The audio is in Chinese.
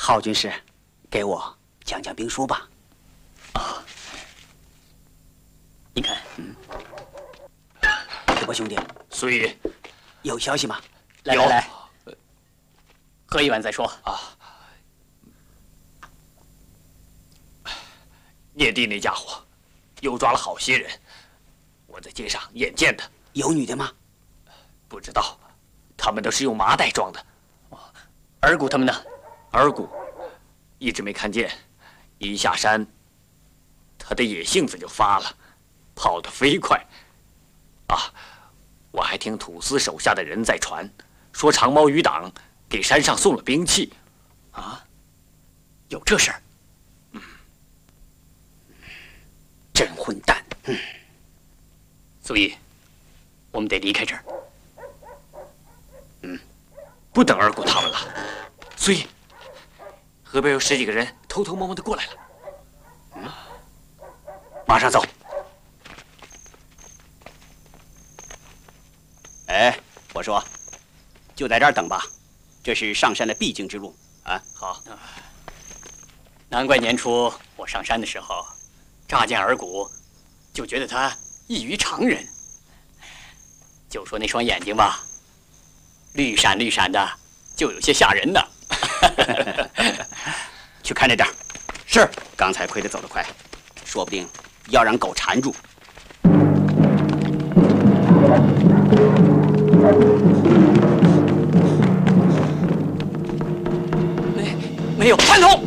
郝军师，给我讲讲兵书吧。 啊，你看， 铁伯兄弟， 所以有消息吗？ 来，喝一碗再说啊。 聂地那家伙又抓了好些人，我在街上眼见的。 有女的吗？ 不知道，他们都是用麻袋装的。 尔古他们呢？ 尔古一直没看见，一下山，他的野性子就发了，跑得飞快。啊，我还听土司手下的人在传，说长毛余党给山上送了兵器。 啊，有这事儿？ 真混蛋！ 所以，我们得离开这儿。 不等尔古他们了。所以，河边有10几个人偷偷摸摸的过来了。 马上走。哎，我说，就在这儿等吧，这是上山的必经之路啊。 好。 难怪年初我上山的时候，乍见尔古，就觉得他异于常人。就说那双眼睛吧，绿闪绿闪的，就有些吓人呢。 去看着点儿。是，刚才亏得走得快，说不定要让狗缠住。 没有，探头！